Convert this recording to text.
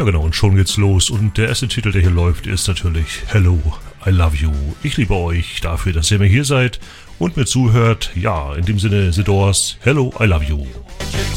Ja genau, und schon geht's los. Und der erste Titel, der hier läuft, ist natürlich Hello, I Love You. Ich liebe euch dafür, dass ihr mir hier seid und mir zuhört. Ja, in dem Sinne, The Doors, Hello, I Love You.